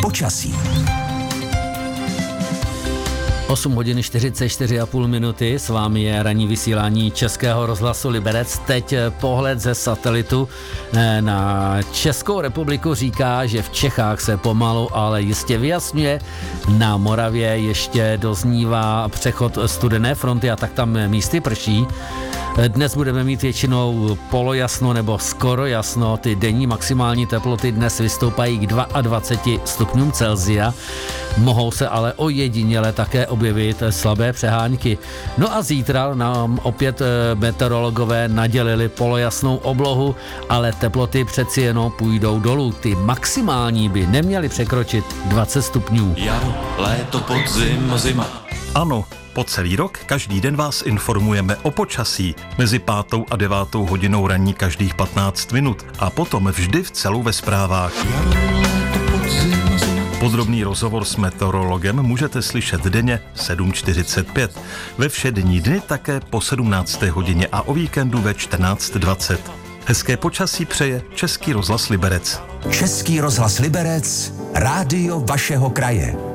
počasí. 8 hodin 44,5 minuty, s vámi je ranní vysílání Českého rozhlasu Liberec. Teď pohled ze satelitu na Českou republiku říká, že v Čechách se pomalu, ale jistě vyjasňuje. Na Moravě ještě doznívá přechod studené fronty a tak tam místy prší. Dnes budeme mít většinou polojasno nebo skoro jasno. Ty denní maximální teploty dnes vystoupají k 22 stupňům Celsia. Mohou se ale ojediněle také objevit slabé přehánky. No a zítra nám opět meteorologové nadělili polojasnou oblohu, ale teploty přeci jenom půjdou dolů. Ty maximální by neměly překročit 20 stupňů. Jaro, léto, podzim, zima. Ano, po celý rok každý den vás informujeme o počasí. Mezi 5. a 9. hodinou ranní každých 15 minut a potom vždy v celu ve zprávách. Podrobný rozhovor s meteorologem můžete slyšet denně 7:45. Ve všední dny také po 17. hodině a o víkendu ve 14:20. Hezké počasí přeje Český rozhlas Liberec. Český rozhlas Liberec, rádio vašeho kraje.